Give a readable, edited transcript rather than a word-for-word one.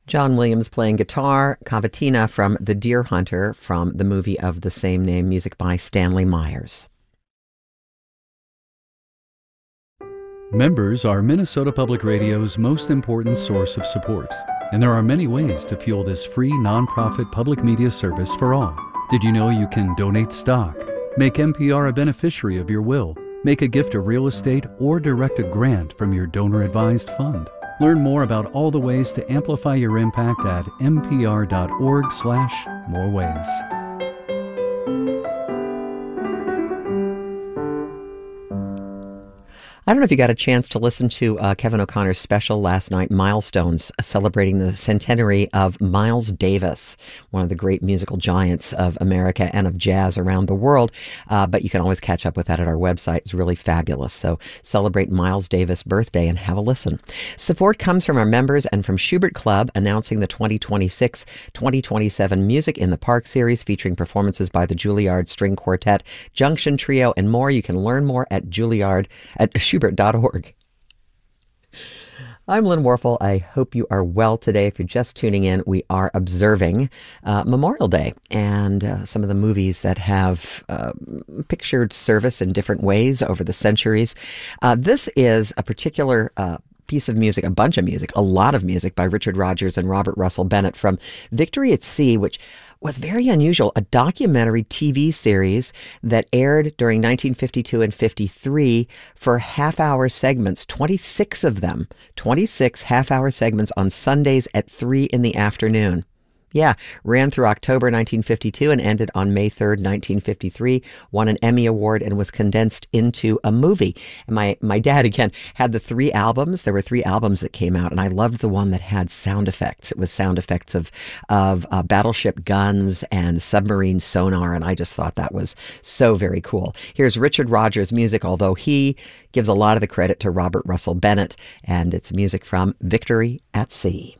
John Williams playing guitar, Cavatina from The Deer Hunter from the movie of the same name, music by Stanley Myers. Members are Minnesota Public Radio's most important source of support, and there are many ways to fuel this free nonprofit public media service for all. Did you know you can donate stock, make NPR a beneficiary of your will, make a gift of real estate, or direct a grant from your donor-advised fund? Learn more about all the ways to amplify your impact at npr.org/moreways. I don't know if you got a chance to listen to Kevin O'Connor's special last night, Milestones, celebrating the centenary of Miles Davis, one of the great musical giants of America and of jazz around the world. But you can always catch up with that at our website. It's really fabulous. So celebrate Miles Davis' birthday and have a listen. Support comes from our members and from Schubert Club, announcing the 2026-2027 Music in the Park series featuring performances by the Juilliard String Quartet, Junction Trio, and more. You can learn more at Schubert.org. I'm Lynn Warfel. I hope you are well today. If you're just tuning in, we are observing Memorial Day and some of the movies that have pictured service in different ways over the centuries. This is a particular piece of music, a bunch of music, a lot of music by Richard Rodgers and Robert Russell Bennett from Victory at Sea, which was very unusual, a documentary TV series that aired during 1952 and 53 for half-hour segments, 26 of them, 26 half-hour segments on Sundays at 3 in the afternoon. Yeah, ran through October 1952 and ended on May 3rd, 1953, won an Emmy Award and was condensed into a movie. And my dad, again, had the 3 albums. There were 3 albums that came out, and I loved the one that had sound effects. It was sound effects of battleship guns and submarine sonar, and I just thought that was so very cool. Here's Richard Rodgers' music, although he gives a lot of the credit to Robert Russell Bennett, and it's music from Victory at Sea.